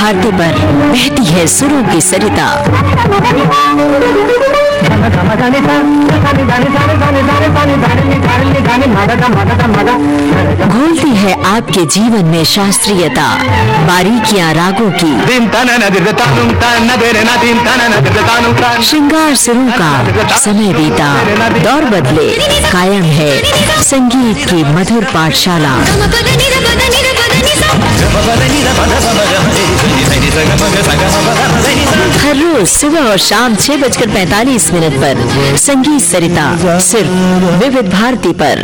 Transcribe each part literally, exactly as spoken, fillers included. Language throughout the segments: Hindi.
भारती पर बहती है सुरों की सरिता। घोलती है आपके जीवन में शास्त्रीयता, बारीकियां रागों की। श्रृंगार सुरों का समय बीता, दौर बदले, कायम है संगीत की मधुर पाठशाला। हर रोज सुबह और शाम छह बजकर पैंतालीस मिनट पर संगीत सरिता, सिर्फ विविध भारती पर।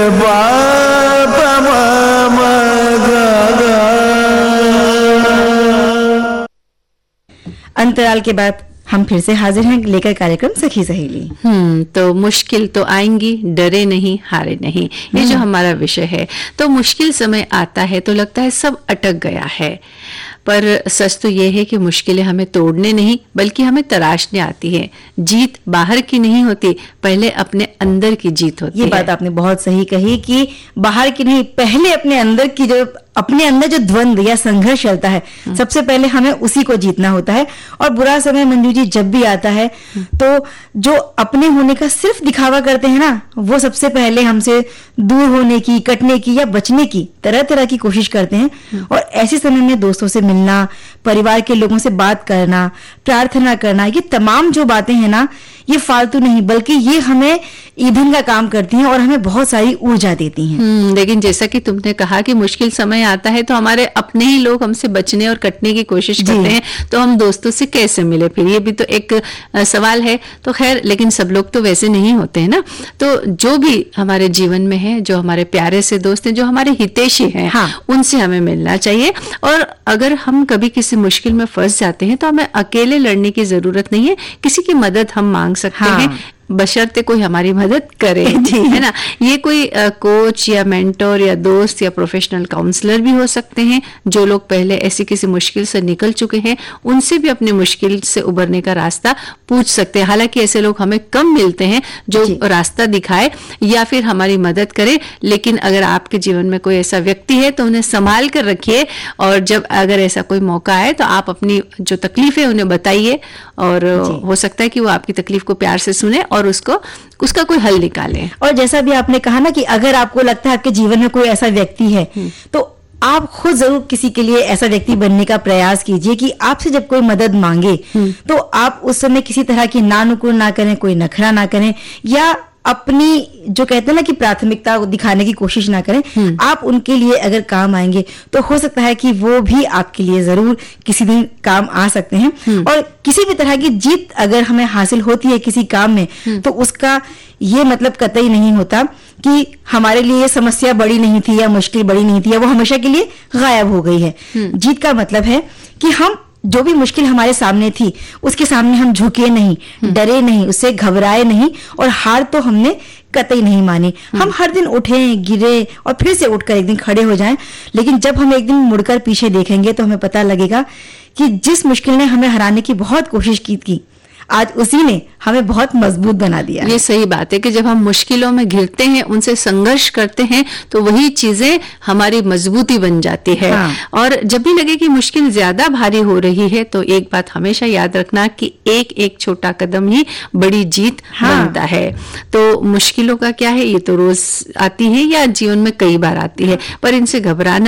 अंतराल के बाद हम फिर से हाजिर हैं लेकर कार्यक्रम सखी सहेली। हम्म तो मुश्किल तो आएंगी, डरे नहीं, हारे नहीं, ये जो हमारा विषय है। तो मुश्किल समय आता है तो लगता है सब अटक गया है, पर सच तो ये है कि मुश्किलें हमें तोड़ने नहीं बल्कि हमें तराशने आती है। जीत बाहर की नहीं होती, पहले अपने अंदर की जीत होती ये है। ये बात आपने बहुत सही कही कि बाहर की नहीं, पहले अपने अंदर की, जो अपने अंदर जो द्वंद्व या संघर्ष चलता है, सबसे पहले हमें उसी को जीतना होता है। और बुरा समय मंजू जी जब भी आता है तो जो अपने होने का सिर्फ दिखावा करते हैं ना, वो सबसे पहले हमसे दूर होने की, कटने की या बचने की तरह तरह की कोशिश करते हैं। और ऐसे समय में दोस्तों से मिलना, परिवार के लोगों से बात करना, प्रार्थना करना, ये तमाम जो बातें हैं ना, ये फालतू नहीं बल्कि ये हमें ईंधन का काम करती हैं और हमें बहुत सारी ऊर्जा देती हैं। लेकिन जैसा कि तुमने कहा कि मुश्किल समय आता है तो हमारे अपने ही लोग हमसे बचने और कटने की कोशिश करते हैं, तो हम दोस्तों से कैसे मिले फिर, ये भी तो एक आ, सवाल है। तो खैर, लेकिन सब लोग तो वैसे नहीं होते हैं ना। तो जो भी हमारे जीवन में है, जो हमारे प्यारे से दोस्त हैं, जो हमारे हितैषी हैं, हाँ। उनसे हमें मिलना चाहिए। और अगर हम कभी किसी मुश्किल में फंस जाते हैं तो हमें अकेले लड़ने की जरूरत नहीं है, किसी की मदद हम मांग सकते हाँ। हैं, बशर्ते कोई हमारी मदद करे, है ना। ये कोई आ, कोच या मेंटोर या दोस्त या प्रोफेशनल काउंसलर भी हो सकते हैं, जो लोग पहले ऐसी किसी मुश्किल से निकल चुके हैं, उनसे भी अपनी मुश्किल से उबरने का रास्ता पूछ सकते हैं। हालांकि ऐसे लोग हमें कम मिलते हैं जो रास्ता दिखाए या फिर हमारी मदद करे, लेकिन अगर आपके जीवन में कोई ऐसा व्यक्ति है तो उन्हें संभाल कर रखिए। और जब अगर ऐसा कोई मौका आए तो आप अपनी जो तकलीफ है उन्हें बताइए, और हो सकता है कि वो आपकी तकलीफ को प्यार से सुने और उसको उसका कोई हल निकाले। और जैसा भी आपने कहा ना कि अगर आपको लगता है आपके जीवन में कोई ऐसा व्यक्ति है तो आप खुद जरूर किसी के लिए ऐसा व्यक्ति बनने का प्रयास कीजिए कि आपसे जब कोई मदद मांगे तो आप उस समय किसी तरह की ना नुकुर ना करें, कोई नखरा ना करें, या अपनी जो कहते हैं ना कि प्राथमिकता दिखाने की कोशिश ना करें। आप उनके लिए अगर काम आएंगे तो हो सकता है कि वो भी आपके लिए जरूर किसी दिन काम आ सकते हैं। और किसी भी तरह की जीत अगर हमें हासिल होती है किसी काम में तो उसका ये मतलब कतई नहीं होता कि हमारे लिए ये समस्या बड़ी नहीं थी या मुश्किल बड़ी नहीं थी या वो हमेशा के लिए गायब हो गई है। जीत का मतलब है कि हम जो भी मुश्किल हमारे सामने थी उसके सामने हम झुके नहीं, डरे नहीं, उससे घबराए नहीं और हार तो हमने कतई नहीं मानी। हम हर दिन उठे, गिरे और फिर से उठकर एक दिन खड़े हो जाएं, लेकिन जब हम एक दिन मुड़कर पीछे देखेंगे तो हमें पता लगेगा कि जिस मुश्किल ने हमें हराने की बहुत कोशिश की थी, आज उसी ने हमें बहुत मजबूत बना दिया। ये सही बात है कि जब हम मुश्किलों में घिरते हैं, उनसे संघर्ष करते हैं, तो वही चीजें हमारी मजबूती बन जाती है। हाँ। और जब भी लगे कि मुश्किल ज्यादा भारी हो रही है तो एक बात हमेशा याद रखना कि एक एक छोटा कदम ही बड़ी जीत हाँ। बनता है। तो मुश्किलों का क्या है, ये तो रोज आती है या जीवन में कई बार आती है, पर इनसे घबराना